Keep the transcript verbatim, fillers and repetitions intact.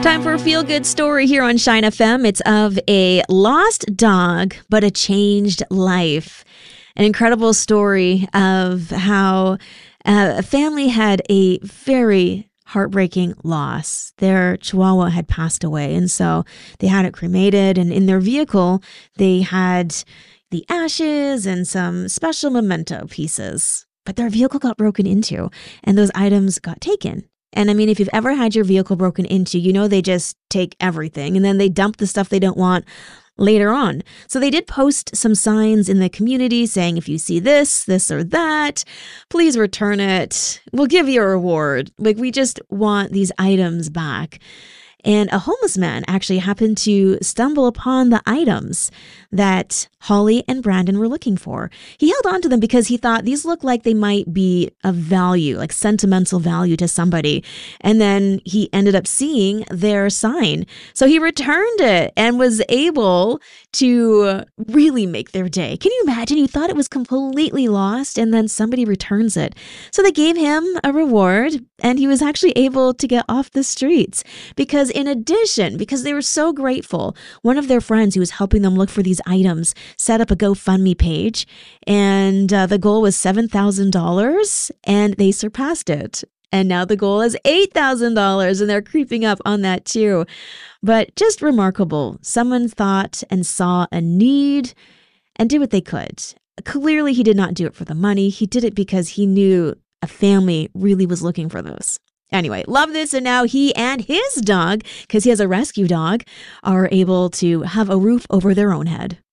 Time for a feel-good story here on Shine F M. It's of a lost dog, but a changed life. An incredible story of how uh, a family had a very heartbreaking loss. Their Chihuahua had passed away, and so they had it cremated, and in their vehicle, they had the ashes and some special memento pieces. But their vehicle got broken into, and those items got taken. And I mean, if you've ever had your vehicle broken into, you know they just take everything and then they dump the stuff they don't want later on. So they did post some signs in the community saying, if you see this, this or that, please return it. We'll give you a reward. Like, we just want these items back. And a homeless man actually happened to stumble upon the items that Holly and Brandon were looking for. He held on to them because he thought these look like they might be of value, like sentimental value to somebody. And then he ended up seeing their sign. So he returned it and was able to really make their day. Can you imagine? You thought it was completely lost and then somebody returns it. So they gave him a reward and he was actually able to get off the streets because in addition, because they were so grateful, one of their friends who was helping them look for these items set up a GoFundMe page, and uh, the goal was seven thousand dollars, and they surpassed it. And now the goal is eight thousand dollars, and they're creeping up on that too. But just remarkable. Someone thought and saw a need and did what they could. Clearly, he did not do it for the money. He did it because he knew a family really was looking for those. Anyway, love this. And now he and his dog, because he has a rescue dog, are able to have a roof over their own head.